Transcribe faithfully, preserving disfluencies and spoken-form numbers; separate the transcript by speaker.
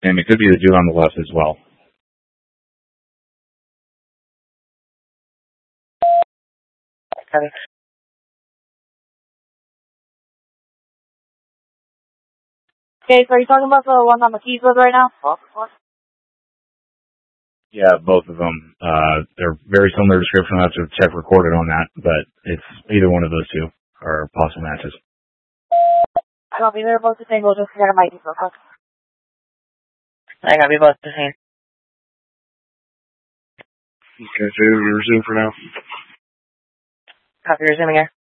Speaker 1: And it could be the dude on the left as well.
Speaker 2: Okay. Okay, so are you talking about the one on the Keys Road right now? What? What?
Speaker 1: Yeah, both of them. Uh, they're very similar description. I'll have to check recorded on that, but it's either one of those two are possible matches.
Speaker 2: I don't think they're both the same. We'll just get them I D real quick.
Speaker 3: I gotta be both the same.
Speaker 4: Okay, so we resume for now.
Speaker 3: Copy, resuming here.